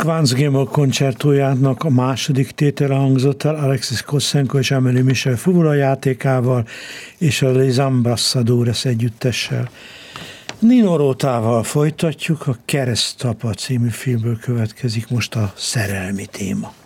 Kvanz-Gémol koncertójának a második tétele hangzott el Alexis Kossenko és Amélie Michel Fuvula játékával és a Les Ambassadeurs együttessel. Nino Rotával folytatjuk, a Keresztapa című filmből következik most a szerelmi téma.